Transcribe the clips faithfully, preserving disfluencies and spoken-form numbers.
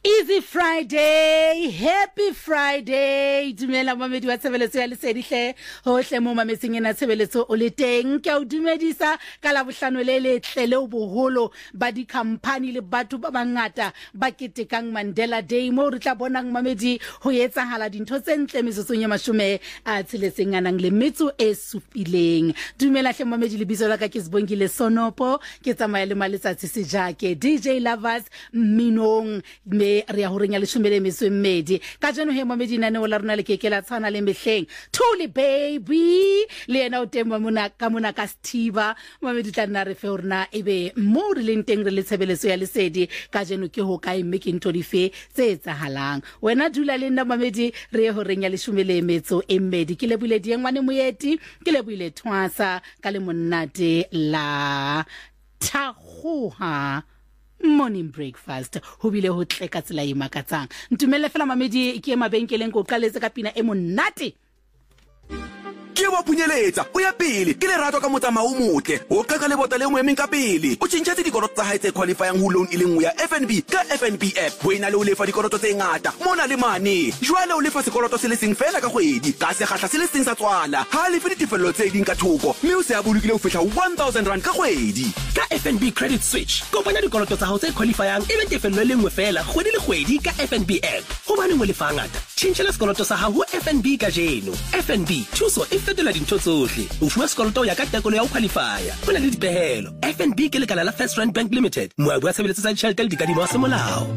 Easy Friday, happy Friday. Dumela mamedi wa tshebeletso ya lesedi hle hohle mo mametseng ena tshebeletso o le teng. Ke a o dumedisa ka la bohlano le le tlele o boholo ba di company le batho ba bangata ba ketekang Mandela Day mo re tla bonang mamedi ho etsahala dintho tse ntle metsotsong ya mashume a tsheletseng anang le metso e supileng. Dumela hle mamedi le bizo la ka ke Sibongile Sonopo ke tsamaya le maletsatsi se jake D J Lovers Minong me re ya ho renya le shumele meswe mmedi ka jeno he mamedi nane o la rona le kekela tshwana le mehleng Thuli baby le ena o temba mona ka mona ka Steve mamedi tla nna re fe rona ebe mo re leng teng re le tshebeletso ya lesedi ka jeno ke ho kae mme ke ntho dife tse etsahalang wena dula le nna mamedi re ho renya le shumele metso e mmedi ke le bule di ngwane moeti ke le bule thwasa ka le monnate la Thagoha morning breakfast ho bile ho tle ka tsela e makatsang ntumelle fela mamedi ke mabenkeleng go qaletse ka pina e monate ke wa punyeletsa o ya pele ke le ratwa ka motsamao o motle o qaka le bota le mo emeng ka pele o tshintshetse dikoloto tsa hae tse qualifying ho loan ile nngwe ya F N B ka F N B app ho ina le o lefa dikoloto tse ngata mona le mane jwale o lefa sekoloto se le seng fela ka kgwedi ka se khatla se le seng sa tswala ha le fe ditefello tse ding ka thoko mme o se a bolokile ho fihla one thousand rand ka kgwedi ka F N B credit switch kopanya dikoloto tsa hao tse qualifying e be tefello le nngwe fela kgwedi le kgwedi ka F N B app ho bane mo le fa ngata tshintshela sekoloto sa hao ho F N B ka jeno F N B thuso e fetola dintho tsohle o fuwa sekoloto ya ka tekolo ya ho qualifya ho na le dipehelo F N B ke lekala la First Rand Bank Limited moabi wa tshebeletso tsa ditjhelete le dikadimo tsa semolao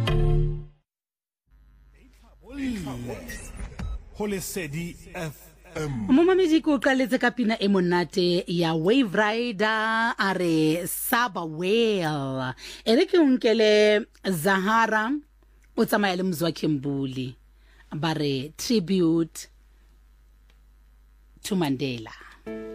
ho lesedi F M mo mamedi ko qaletse ka pina e monate ya Wave Rider are Saba Whale ere ke unkele Zahara o tsamaya le mzwa Kembuli bare tribute to Mandela.